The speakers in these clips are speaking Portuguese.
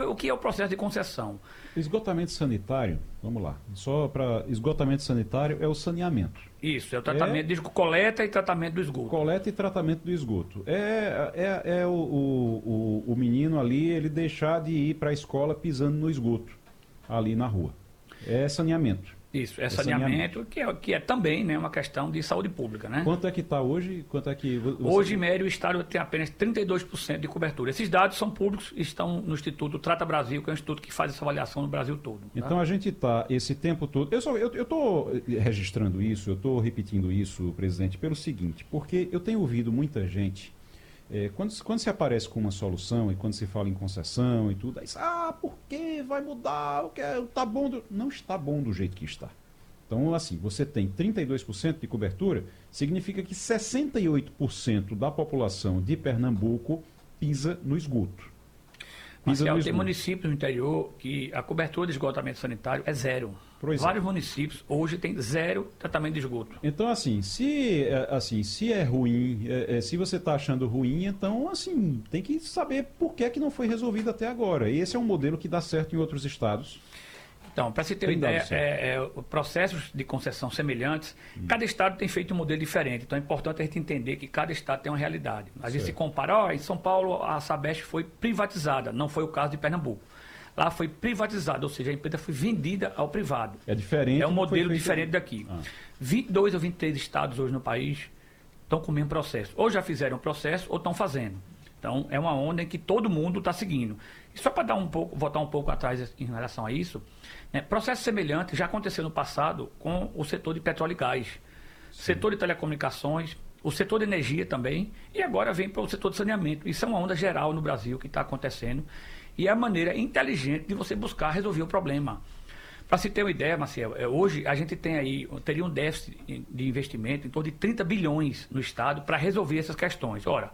o que é o processo de concessão? Esgotamento sanitário, vamos lá. Só para esgotamento sanitário é o saneamento. Isso, é o tratamento de coleta e tratamento do esgoto. Coleta e tratamento do esgoto. É o menino ali, ele deixar de ir para a escola pisando no esgoto, ali na rua. É saneamento. Isso, é saneamento, que é também, né, uma questão de saúde pública, né? Quanto é que está hoje? Hoje, em média, o Estado tem apenas 32% de cobertura. Esses dados são públicos e estão no Instituto Trata Brasil, que é um instituto que faz essa avaliação no Brasil todo. Tá? Então a gente está esse tempo todo... Eu estou registrando isso, eu estou repetindo isso, presidente, pelo seguinte, porque eu tenho ouvido muita gente... Quando se aparece com uma solução e quando se fala em concessão e tudo, aí diz, por que vai mudar? Tá bom não está bom do jeito que está. Então, assim, você tem 32% de cobertura, significa que 68% da população de Pernambuco pisa no esgoto. Marcelo, tem municípios no interior que a cobertura de esgotamento sanitário é zero. Vários municípios hoje têm zero tratamento de esgoto. Então, assim, se é ruim, se você está achando ruim, então, assim, tem que saber por que não foi resolvido até agora. E esse é um modelo que dá certo em outros estados. Então, para se ter uma ideia, processos de concessão semelhantes, cada estado tem feito um modelo diferente. Então, é importante a gente entender que cada estado tem uma realidade. A gente se compara, em São Paulo, a Sabesp foi privatizada, não foi o caso de Pernambuco. Lá foi privatizada, ou seja, a empresa foi vendida ao privado. É diferente. É um modelo diferente daqui. 22 ou 23 estados hoje no país estão com o mesmo processo. Ou já fizeram o processo ou estão fazendo. Então, é uma onda em que todo mundo está seguindo. E só para voltar um pouco atrás em relação a isso, né, processo semelhante já aconteceu no passado com o setor de petróleo e gás, setor de telecomunicações, o setor de energia também, e agora vem para o setor de saneamento. Isso é uma onda geral no Brasil que está acontecendo, e é a maneira inteligente de você buscar resolver o problema. Para se ter uma ideia, Marcelo, hoje a gente teria um déficit de investimento em torno de 30 bilhões no Estado para resolver essas questões. Ora,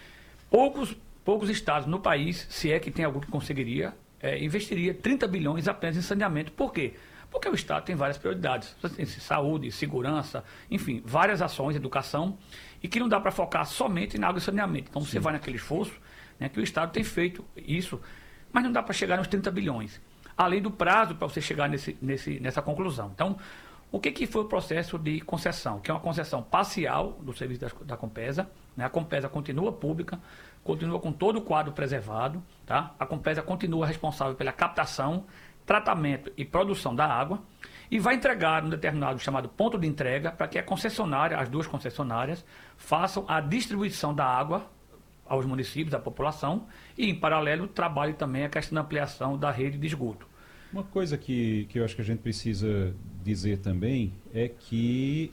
poucos estados no país, se é que tem algum que conseguiria, investiria 30 bilhões apenas em saneamento. Por quê? Porque o Estado tem várias prioridades. Você tem saúde, segurança, enfim, várias ações, educação, e que não dá para focar somente na água e saneamento. Então você vai naquele esforço, né, que o Estado tem feito isso, mas não dá para chegar nos 30 bilhões. Além do prazo para você chegar nessa conclusão. Então, o que foi o processo de concessão? Que é uma concessão parcial do serviço da Compesa, né? A Compesa continua pública, continua com todo o quadro preservado, tá? A Compesa continua responsável pela captação, tratamento e produção da água e vai entregar um determinado chamado ponto de entrega para que a concessionária, as duas concessionárias, façam a distribuição da água aos municípios, à população, e em paralelo trabalhe também a questão da ampliação da rede de esgoto. Uma coisa que eu acho que a gente precisa dizer também é que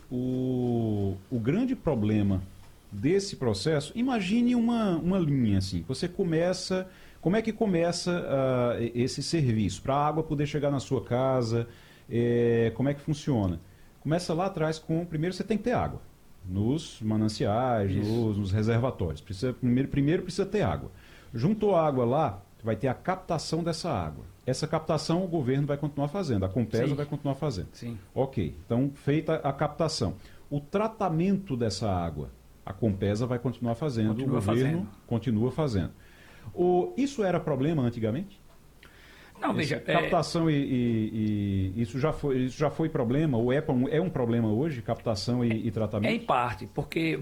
o grande problema desse processo, imagine uma linha assim, você começa, como é que começa esse serviço? Para a água poder chegar na sua casa, como é que funciona? Começa lá atrás primeiro você tem que ter água, nos mananciais, nos reservatórios. Primeiro precisa ter água. Juntou a água lá, vai ter a captação dessa água. Essa captação o governo vai continuar fazendo, a Compesa vai continuar fazendo. Sim. Ok, então feita a captação. O tratamento dessa água, a Compesa vai continuar fazendo, o governo continua fazendo. Isso era problema antigamente? Não, veja... Captação isso já foi problema, ou é um problema hoje, captação e tratamento? É em parte, porque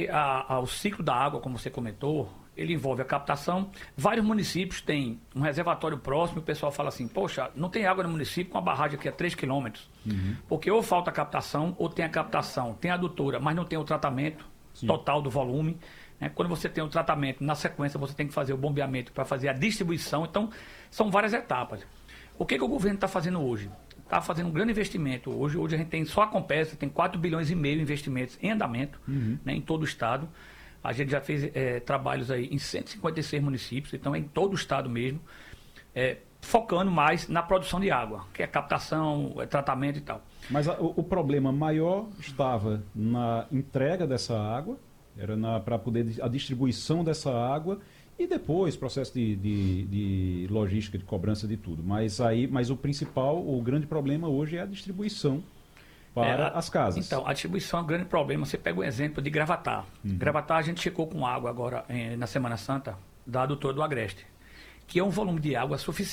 o ciclo da água, como você comentou, ele envolve a captação. Vários municípios têm um reservatório próximo, o pessoal fala assim, poxa, não tem água no município com a barragem aqui a 3 quilômetros. Porque ou falta a captação, ou tem a captação, tem a adutora, mas não tem o tratamento total do volume. Quando você tem o tratamento, na sequência você tem que fazer o bombeamento para fazer a distribuição. Então, são várias etapas. O que o governo está fazendo hoje? Está fazendo um grande investimento. Hoje a gente tem só a Compesa, tem 4 bilhões e meio de investimentos em andamento, em todo o estado. A gente já fez trabalhos aí em 156 municípios, então é em todo o estado mesmo, focando mais na produção de água, que é captação, tratamento e tal. Mas o problema maior estava na entrega dessa água, era para poder a distribuição dessa água e depois processo de logística, de cobrança de tudo. Mas o principal, o grande problema hoje é a distribuição para as casas. Então, a distribuição é um grande problema. Você pega um exemplo de Gravatar. Gravatar, a gente chegou com água agora na Semana Santa da adutora do Agreste, que é um volume de água suficiente